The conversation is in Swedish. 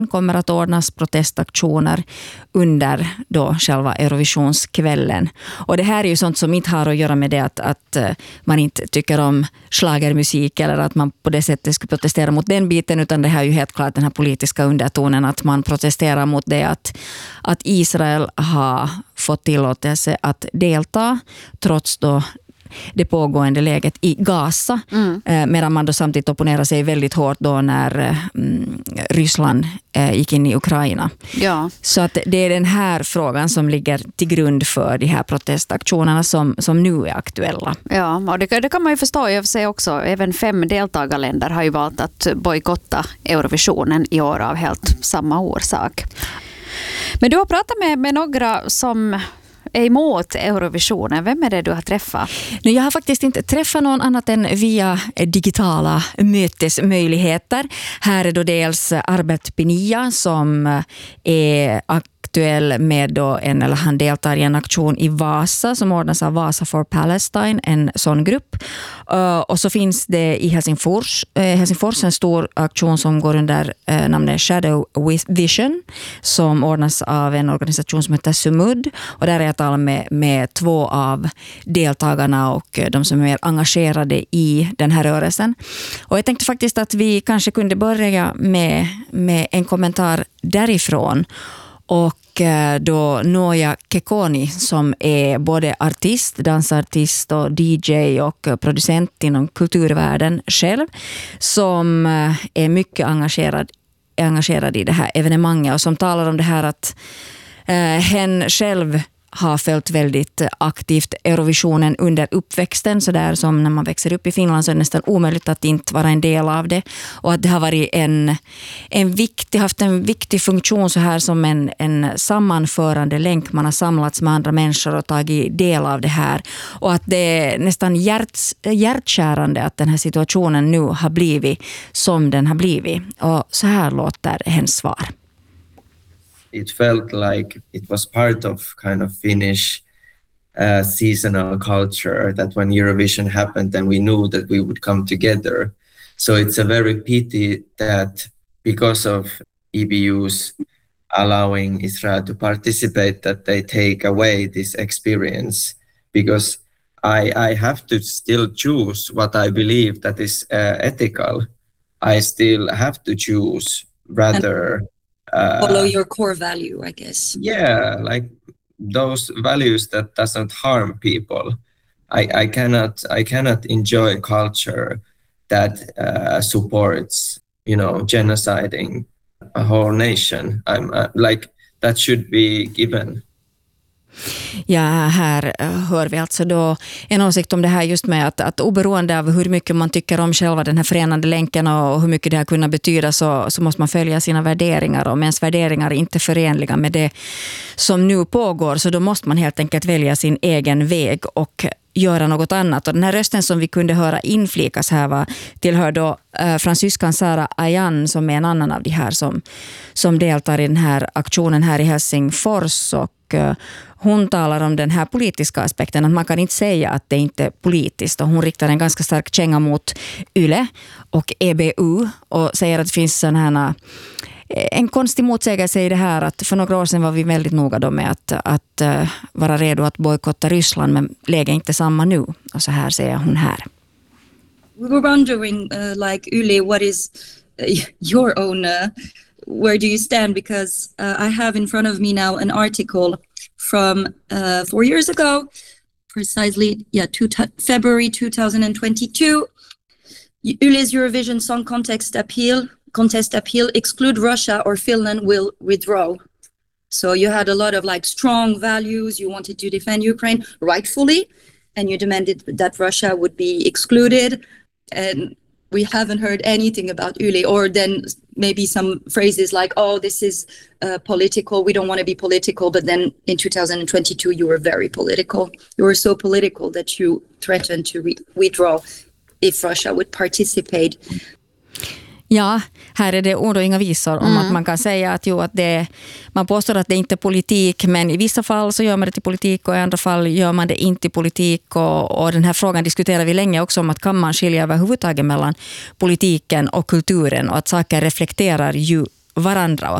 kommer att ordnas protestaktioner under då själva Eurovisionskvällen. Och det här är ju sånt som inte har att göra med det att man inte tycker om schlagermusik eller att man på det sättet skulle protestera mot den biten, utan det här är ju helt klart den här politiska undertonen att man protesterar mot det att Israel har fått tillåtelse att delta trots då det pågående läget i Gaza, medan man då samtidigt opponerar sig väldigt hårt då när Ryssland gick in i Ukraina. Ja. Så att det är den här frågan som ligger till grund för de här protestaktionerna som nu är aktuella. Ja, och det kan man ju förstå i och för sig också. Även 5 deltagarländer har ju valt att bojkotta Eurovisionen i år av helt samma orsak. Men du har pratat med några som är emot Eurovisionen. Vem är det du har träffat? Jag har faktiskt inte träffat någon annat än via digitala mötesmöjligheter. Här är då dels Albert Pinilla som är aktuell med då han deltar i en aktion i Vasa som ordnas av Vasa for Palestine, en sån grupp. Och så finns det i Helsingfors en stor aktion som går under namnet Shadow Vision som ordnas av en organisation som heter Sumud, och där är jag talat med 2 av deltagarna och de som är mer engagerade i den här rörelsen. Och jag tänkte faktiskt att vi kanske kunde börja med en kommentar därifrån. Och då Nooja Kekoni som är både artist, dansartist och DJ och producent inom kulturvärlden själv, som är mycket engagerad i det här evenemanget och som talar om det här att hen själv har följt väldigt aktivt Eurovisionen under uppväxten, så där som när man växer upp i Finland så är det nästan omöjligt att inte vara en del av det, och att det har varit haft en viktig funktion så här som en sammanförande länk. Man har samlats med andra människor och tagit del av det här, och att det är nästan hjärtkärande att den här situationen nu har blivit som den har blivit. Och så här låter hennes svar. It felt like it was part of kind of Finnish seasonal culture that when Eurovision happened, then we knew that we would come together. So it's a very pity that because of EBU's allowing Israel to participate, that they take away this experience, because I have to still choose what I believe that is ethical. I still have to choose rather... follow your core value, I guess. Yeah, like those values that doesn't harm people. I cannot enjoy culture that supports, genociding a whole nation. I'm like that should be given. Ja, här hör vi alltså då en åsikt om det här just med att oberoende av hur mycket man tycker om själva den här förenande länken och hur mycket det här kunna betyda, så måste man följa sina värderingar, och om ens värderingar är inte förenliga med det som nu pågår, så då måste man helt enkelt välja sin egen väg och göra något annat. Och den här rösten som vi kunde höra inflikas här tillhör då fransyskan Sara Ayan, som är en annan av de här som deltar i den här aktionen här i Helsingfors, och hon talar om den här politiska aspekten, att man kan inte säga att det inte är politiskt, och hon riktar en ganska stark känga mot YLE och EBU och säger att det finns en konstig motsägelse i det här, att för några år sedan var vi väldigt noga då med att vara redo att bojkotta Ryssland, men läget är inte samma nu, och så här säger hon här. We were wondering, like YLE, what is your own, where do you stand? Because I have in front of me now an article from 4 years ago, precisely, February 2022. YLE's Eurovision Song Contest appeal exclude Russia or Finland will withdraw. So you had a lot of like strong values. You wanted to defend Ukraine rightfully, and you demanded that Russia would be excluded. And we haven't heard anything about YLE, or then maybe some phrases like, oh, this is political, we don't want to be political. But then in 2022, you were very political. You were so political that you threatened to withdraw if Russia would participate. Ja, här är det ord och inga visor om att man kan säga att man påstår att det inte är politik, men i vissa fall så gör man det till politik och i andra fall gör man det inte till politik, och den här frågan diskuterar vi länge också, om att kan man skilja överhuvudtaget mellan politiken och kulturen, och att saker reflekterar ju varandra